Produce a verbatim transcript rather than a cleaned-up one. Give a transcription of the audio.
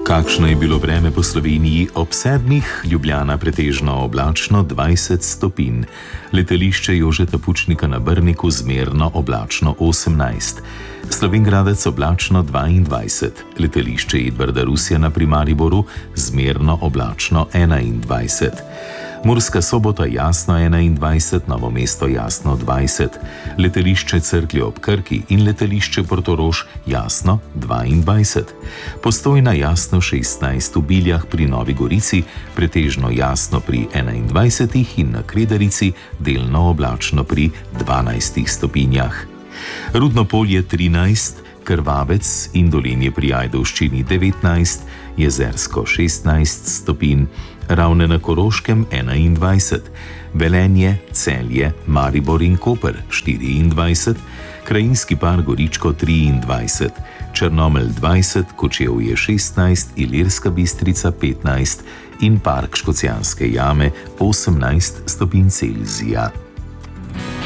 Kakšno je bilo vreme po Sloveniji ob sedmih? Ljubljana pretežno oblačno dvajset stopinj, letališče Jožeta Pučnika na Brniku zmerno oblačno osemnajst, Slovenj Gradec oblačno dvaindvajset, letališče Edvarda Rusjana pri Mariboru zmerno oblačno enaindvajset, Murska Sobota jasno enaindvajset, Novo mesto jasno dvajset, letališče Cerklje ob Krki in letališče Portorož jasno dvaindvajset, Postojna jasno šestnajst, v Biljah pri Novi Gorici pretežno jasno pri enaindvajsetih in na Kredarici delno oblačno pri dvanajstih stopinjah. Rudno Polje trinajst, Krvavec in Dolenje pri Ajdovščini devetnajst, Jezersko šestnajst stopinj, Ravne na Koroškem enaindvajset, Velenje, Celje, Maribor in Koper štiriindvajset, Krajinski par Goričko triindvajset, Črnomelj dvajset, Kočevje šestnajst, Ilirska Bistrica petnajst in Park Škocjanske jame osemnajst stopinj Celzija.